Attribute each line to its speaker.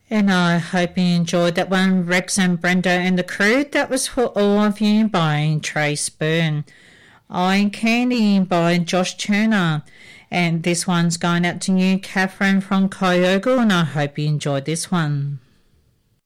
Speaker 1: And I hope you enjoyed that one, Rex and Brenda and the crew. That was for all of you by Trace Byrne. Eye Candy by Josh Turner. And this one's going out to you, Catherine from Kyogo, and I hope you enjoyed this one.